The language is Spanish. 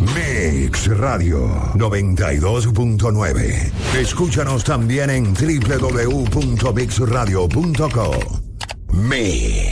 Mix Radio 92.9. Escúchanos también en www.mixradio.co. Mix.